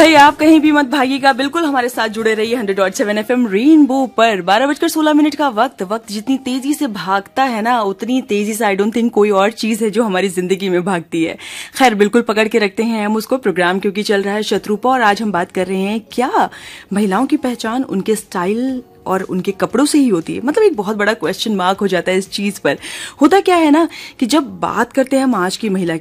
भाई आप कहीं भी मत भागिएगा, बिल्कुल हमारे साथ जुड़े रहिए 100.7 FM रेनबो पर। 12:16 का वक्त जितनी तेजी से भागता है ना, उतनी तेजी से आई डोंट थिंक कोई और चीज है जो हमारी जिंदगी में भागती है। खैर, बिल्कुल पकड़ के रखते हैं हम उसको प्रोग्राम, क्योंकि चल रहा है शत्रुपा और आज हम बात कर रहे हैं क्या महिलाओं की पहचान उनके स्टाइल और उनके कपड़ों से ही होती है। मतलब एक बहुत बड़ा क्वेश्चन मार्क हो जाता है इस चीज पर। होता क्या है ना कि जब बात करते हैं हम आज की महिला